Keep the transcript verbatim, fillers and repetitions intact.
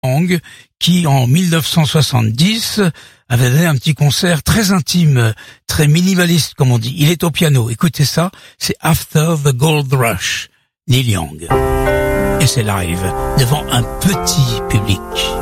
Young, qui en mille neuf cent soixante-dix avait donné un petit concert très intime, très minimaliste comme on dit. Il est au piano, écoutez ça, c'est After the Gold Rush, Neil Young. Et c'est live, devant un petit public.